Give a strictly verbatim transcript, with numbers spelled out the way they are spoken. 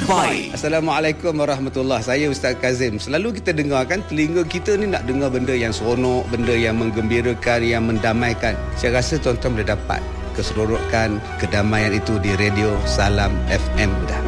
terbaik. Assalamualaikum warahmatullahi wabarakatuh. Saya Ustaz Kazim. Selalu kita dengarkan, telinga kita ni nak dengar benda yang seronok, benda yang menggembirakan, yang mendamaikan. Saya rasa tuan-tuan boleh dapat keseronokan, kedamaian itu di radio Salam F M dah.